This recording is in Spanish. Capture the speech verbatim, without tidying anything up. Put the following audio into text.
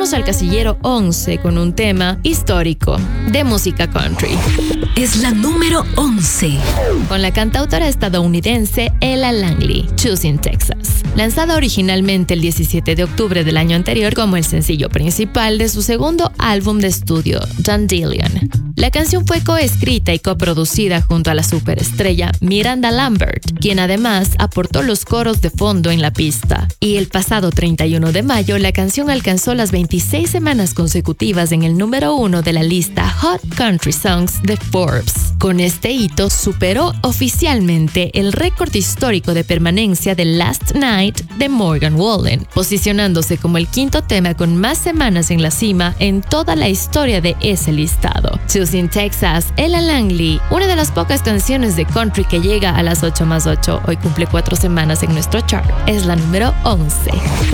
llegamos al casillero once con un tema histórico de música country. Es la número once. Con la cantautora estadounidense Ella Langley, Choosing Texas. Lanzada originalmente el diecisiete de octubre del año anterior como el sencillo principal de su segundo álbum de estudio, Dandelion. La canción fue coescrita y coproducida junto a la superestrella Miranda Lambert, quien además aportó los coros de fondo en la pista. Y el pasado treinta y uno de mayo, la canción alcanzó las veintiséis semanas consecutivas en el número uno de la lista Hot Country Songs de Forbes. Con este hito, superó oficialmente el récord histórico de permanencia de Last Night de Morgan Wallen, posicionándose como el quinto tema con más semanas en la cima en toda la historia de ese listado. Choosing Texas, Ella Langley, una de las pocas canciones de country que llega a las ocho más ocho, hoy cumple cuatro semanas en nuestro chart. Es la número once.